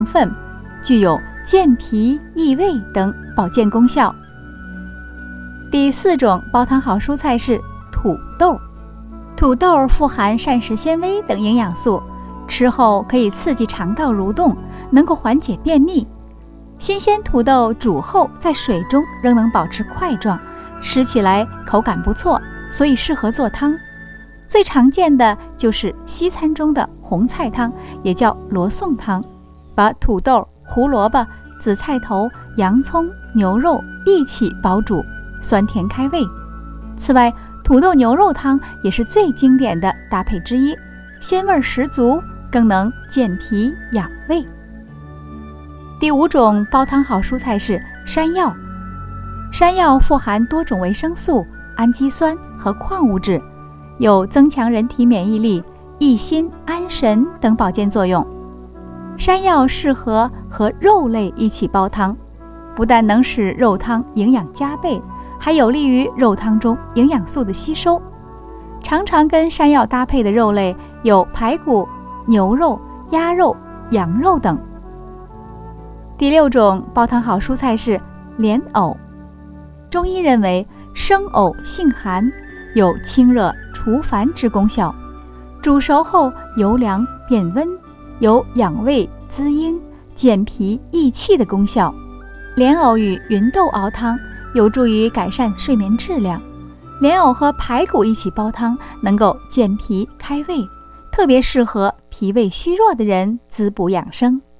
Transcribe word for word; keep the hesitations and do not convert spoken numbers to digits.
分，具有健脾益胃等保健功效。第四种煲汤好蔬菜是土豆。土豆富含膳食纤维等营养素，吃后可以刺激肠道蠕动，能够缓解便秘。新鲜土豆煮后在水中仍能保持块状，吃起来口感不错，所以适合做汤。最常见的就是西餐中的红菜汤，也叫罗宋汤，把土豆、胡萝卜、紫菜头、洋葱、牛肉一起煲煮，酸甜开胃。此外，土豆牛肉汤也是最经典的搭配之一，鲜味十足，更能健脾养胃。第五种煲汤好蔬菜是山药。山药富含多种维生素、氨基酸和矿物质，有增强人体免疫力、益心安神等保健作用。山药适合和肉类一起煲汤，不但能使肉汤营养加倍，还有利于肉汤中营养素的吸收。常常跟山药搭配的肉类有排骨、牛肉、鸭肉、羊肉等。第六种煲汤好蔬菜是莲藕。中医认为生藕性寒，有清热除烦之功效，煮熟后由凉变温，有养胃滋阴、健脾益气的功效。莲藕与芸豆熬汤有助于改善睡眠质量。莲藕和排骨一起煲汤，能够健脾开胃，特别适合脾胃虚弱的人滋补养生。